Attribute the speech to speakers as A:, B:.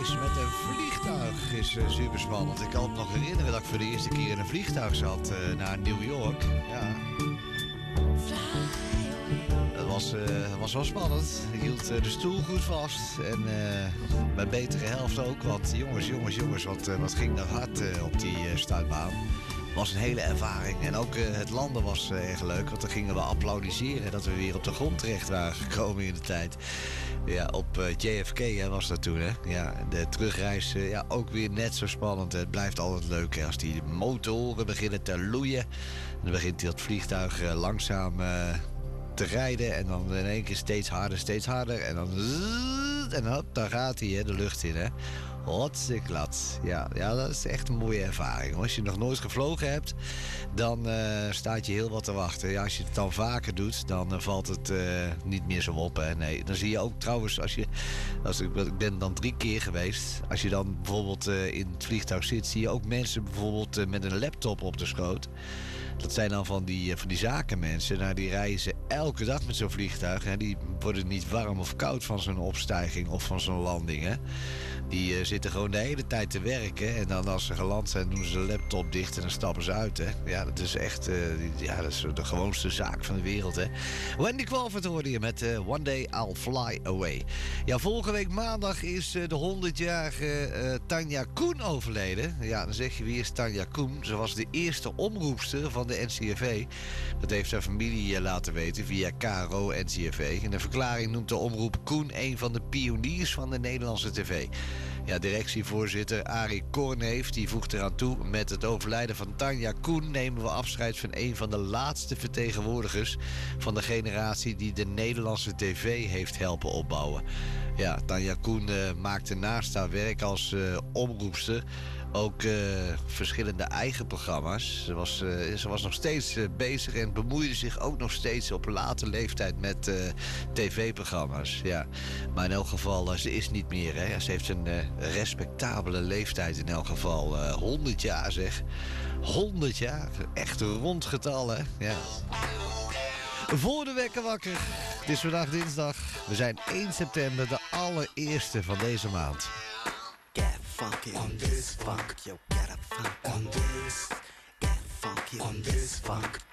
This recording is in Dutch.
A: Reizen met een vliegtuig is super spannend. Ik kan me nog herinneren dat ik voor de eerste keer in een vliegtuig zat naar New York. Ja. Dat was wel spannend. Ik hield de stoel goed vast. En mijn betere helft ook. Want jongens, wat ging daar hard op die startbaan. Het was een hele ervaring. En ook het landen was erg leuk. Want dan gingen we applaudisseren dat we weer op de grond terecht waren gekomen in de tijd. Ja, op JFK was dat toen, hè. Ja, de terugreis, ook weer net zo spannend. Het blijft altijd leuk hè, als die motoren beginnen te loeien. Dan begint dat vliegtuig langzaam te rijden. En dan in één keer steeds harder. En dan... En hop, daar gaat hij hè, de lucht in, hè. Hotsiklat. Ja, dat is echt een mooie ervaring. Als je nog nooit gevlogen hebt, dan staat je heel wat te wachten. Ja, als je het dan vaker doet, dan valt het niet meer zo op. Hè. Nee, dan zie je ook trouwens, ik ben dan 3 keer geweest. Als je dan bijvoorbeeld in het vliegtuig zit, zie je ook mensen bijvoorbeeld met een laptop op de schoot. Dat zijn dan van die zakenmensen. Nou, die reizen elke dag met zo'n vliegtuig. Hè. Die worden niet warm of koud van zo'n opstijging of van zo'n landing. Hè. Die zitten gewoon de hele tijd te werken. En dan als ze geland zijn, doen ze de laptop dicht en dan stappen ze uit. Hè. Ja, dat is echt dat is de gewoonste zaak van de wereld. Hè. Wendy Crawford hoorde je met One Day I'll Fly Away. Ja, vorige week maandag is de 100-jarige Tanja Koen overleden. Ja, dan zeg je, wie is Tanja Koen? Ze was de eerste omroepster van de NCRV. Dat heeft zijn familie laten weten via KRO-NCRV. In de verklaring noemt de omroep Koen een van de pioniers van de Nederlandse tv. Ja, directievoorzitter Arie Korneef die voegt eraan toe: met het overlijden van Tanja Koen nemen we afscheid van een van de laatste vertegenwoordigers van de generatie die de Nederlandse tv heeft helpen opbouwen. Ja, Tanja Koen maakte naast haar werk als omroepster ook verschillende eigen programma's. Ze was nog steeds bezig en bemoeide zich ook nog steeds op late leeftijd met tv-programma's. Ja. Maar in elk geval, ze is niet meer. Hè. Ze heeft een respectabele leeftijd in elk geval. 100 jaar zeg. 100 jaar. Echt een rond getal, hè. Ja. Voor de wekker wakker. Het is vandaag dinsdag. We zijn 1 september, de allereerste van deze maand.
B: Get funky on this funk, yo, get up funk on this. Get funky on this funk.